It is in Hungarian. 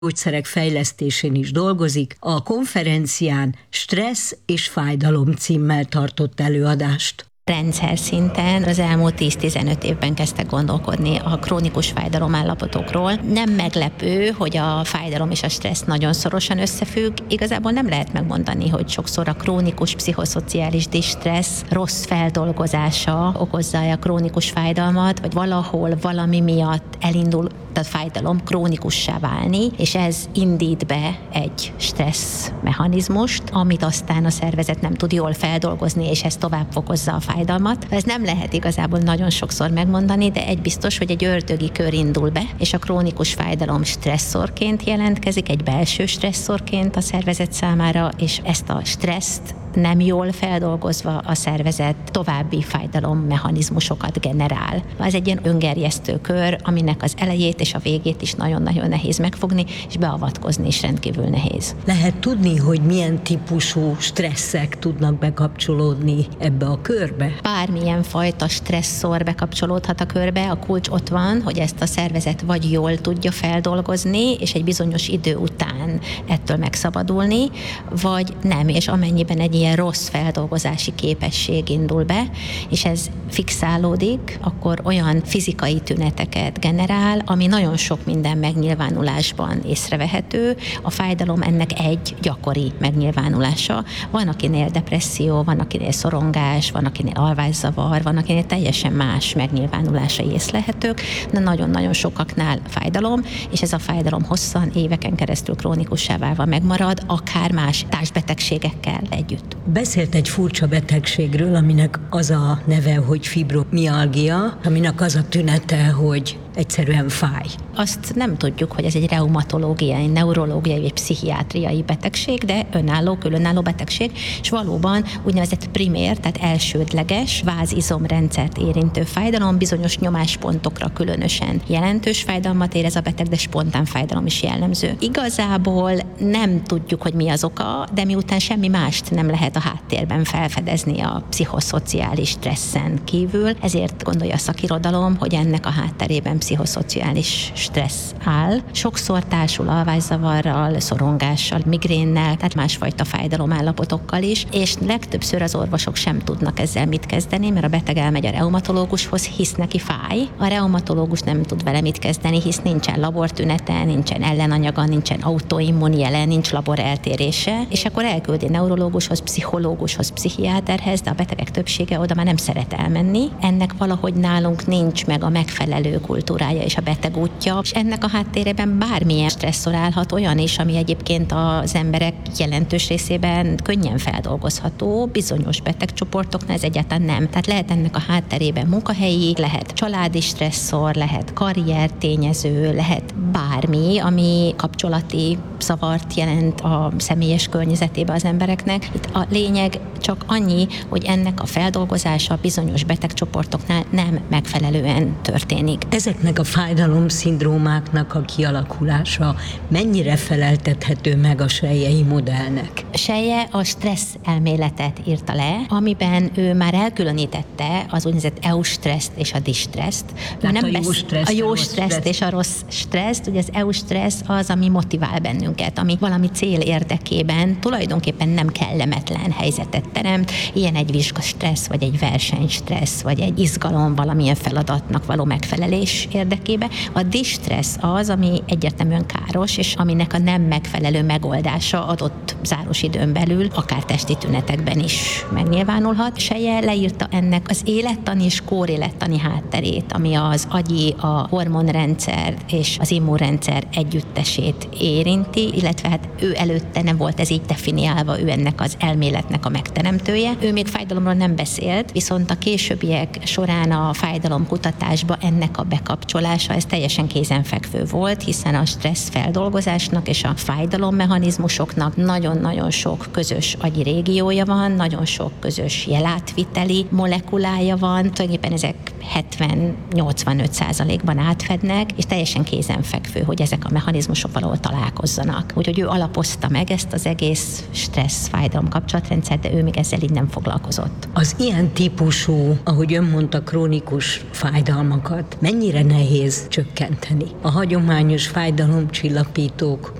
gyógyszerek fejlesztésén is dolgozik, a konferencián Stressz és fájdalom címmel tartott előadást. Rendszer szinten az elmúlt 10-15 évben kezdtek gondolkodni a krónikus fájdalomállapotokról. Nem meglepő, hogy a fájdalom és a stressz nagyon szorosan összefügg. Igazából nem lehet megmondani, hogy sokszor a krónikus pszichoszociális distressz rossz feldolgozása okozza a krónikus fájdalmat, vagy valahol valami miatt elindul a fájdalom krónikussá válni, és ez indít be egy stressz mechanizmust, amit aztán a szervezet nem tud jól feldolgozni, és ez tovább fokozza a fájdalmat. Ez nem lehet igazából nagyon sokszor megmondani, de egy biztos, hogy egy ördögi kör indul be, és a krónikus fájdalom stresszorként jelentkezik, egy belső stresszorként a szervezet számára, és ezt a stresszt nem jól feldolgozva a szervezet további fájdalommechanizmusokat generál. Ez egy ilyen öngerjesztő kör, aminek az elejét és a végét is nagyon-nagyon nehéz megfogni, és beavatkozni is rendkívül nehéz. Lehet tudni, hogy milyen típusú stresszek tudnak bekapcsolódni ebbe a körbe? Bármilyen fajta stresszor bekapcsolódhat a körbe, a kulcs ott van, hogy ezt a szervezet vagy jól tudja feldolgozni, és egy bizonyos idő után ettől megszabadulni, vagy nem, és amennyiben egy ilyen rossz feldolgozási képesség indul be, és ez fixálódik, akkor olyan fizikai tüneteket generál, ami nagyon sok minden megnyilvánulásban észrevehető. A fájdalom ennek egy gyakori megnyilvánulása. Van, akinél depresszió, van, akinél szorongás, van, akinél alvászavar, van, akinél teljesen más megnyilvánulásai észlelhetők, de nagyon-nagyon sokaknál fájdalom, és ez a fájdalom hosszan, éveken keresztül krónikussá válva megmarad, akár más társbetegségekkel együtt. Beszélt egy furcsa betegségről, aminek az a neve, hogy fibromialgia, aminek az a tünete, hogy egyszerűen fáj. Azt nem tudjuk, hogy ez egy reumatológiai, neurológiai vagy pszichiátriai betegség, de különálló betegség, és valóban úgynevezett primér, tehát elsődleges vázizomrendszert érintő fájdalom, bizonyos nyomáspontokra különösen jelentős fájdalmat érez a beteg, de spontán fájdalom is jellemző. Igazából nem tudjuk, hogy mi az oka, de miután semmi mást nem lehet a háttérben felfedezni a pszichoszociális stresszen kívül, ezért gondolja a szakirodalom, hogy ennek a hátterében pszichoszociális stressz áll. Sokszor társul alvászavarral, szorongással, migrénnel, tehát másfajta fájdalomállapotokkal is, és legtöbbször az orvosok sem tudnak ezzel mit kezdeni, mert a beteg elmegy a reumatológushoz, hisz neki fáj. A reumatológus nem tud vele mit kezdeni, hisz nincsen labortünete, nincsen ellenanyaga, nincsen autoimmun jele, nincs laboreltérése, és akkor elküldi neurológushoz, pszichológushoz, pszichiáterhez, de a betegek többsége oda már nem szeret elmenni. Ennek valahogy nálunk nincs meg a megfelelő kultúrája és a beteg útja, és ennek a háttérében bármilyen stresszor állhat, olyan is, ami egyébként az emberek jelentős részében könnyen feldolgozható, bizonyos betegcsoportoknál ez egyáltalán nem. Tehát lehet ennek a hátterében munkahelyi, lehet családi stresszor, lehet karrier tényező, lehet bármi, ami kapcsolati zavart jelent a személyes környezetébe az embereknek. Itt a lényeg csak annyi, hogy ennek a feldolgozása bizonyos betegcsoportoknál nem megfelelően történik. Ezeknek a fájdalomszindrómáknak a kialakulása mennyire feleltethető meg a Selye modellnek? Selye a stressz elméletet írta le, amiben ő már elkülönítette az úgynevezett eustresszt és a distresszt. A jó stresszt és a rossz stresszt. Ugye az eustressz az, ami motivál bennünket, ami valami cél érdekében tulajdonképpen nem kellemetlen helyzetet teremt. Ilyen egy vizsgastressz, vagy egy versenystressz, vagy egy izgalom valamilyen feladatnak való megfelelés érdekébe. A distressz az, ami egyértelműen káros, és aminek a nem megfelelő megoldása adott záros időn belül, akár testi tünetekben is megnyilvánulhat. Selye leírta ennek az élettani és kórélettani hátterét, ami az agyi, a hormonrendszer és az immunrendszer együttesét érinti, illetve hát ő előtte nem volt ez így definiálva, ő ennek az elméletnek a megteremtője. Ő még fájdalomról nem beszélt, viszont a későbbiek során a fájdalomkutatásba ennek a bekapcsolása, ez teljesen kézenfekvő volt, hiszen a stressz feldolgozásnak és a fájdalommechanizmusoknak nagyon-nagyon sok közös agyi régiója van, nagyon sok közös jelátviteli molekulája van, tulajdonképpen ezek 70-85%-ban átfednek, és teljesen kézenfekvő, hogy ezek a mechanizmusok valahol találkozzanak. okoznak. Úgyhogy ő alapozta meg ezt az egész stressz, fájdalom kapcsolatrendszer, de ő még ezzel így nem foglalkozott. Az ilyen típusú, ahogy ön mondta, krónikus fájdalmakat mennyire nehéz csökkenteni? A hagyományos fájdalomcsillapítók